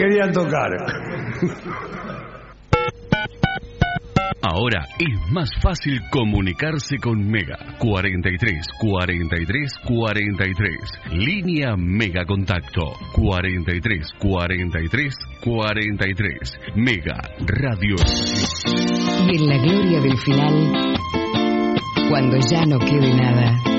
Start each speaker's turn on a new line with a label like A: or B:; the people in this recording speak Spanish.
A: querían tocar.
B: Ahora es más fácil comunicarse con Mega. 43 43 43. Línea Mega Contacto. 43 43 43. Mega Radio.
C: Y en la gloria del final, cuando ya no quede nada,